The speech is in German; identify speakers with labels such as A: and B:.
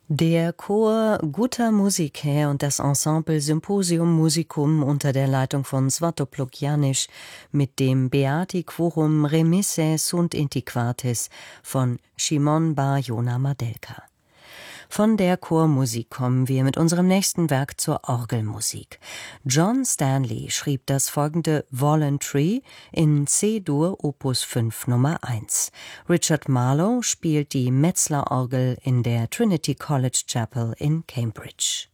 A: Der Chor Guter Musicae und das Ensemble Symposium Musicum unter der Leitung von Svatopluk Janisch mit dem Beati Quorum Remissae sunt Intiquatis von Shimon bar Yona Madelka. Von der Chormusik kommen wir mit unserem nächsten Werk zur Orgelmusik. John Stanley schrieb das folgende Voluntary in C-Dur Opus 5 Nummer 1. Richard Marlowe spielt die Metzler-Orgel in der Trinity College Chapel in Cambridge.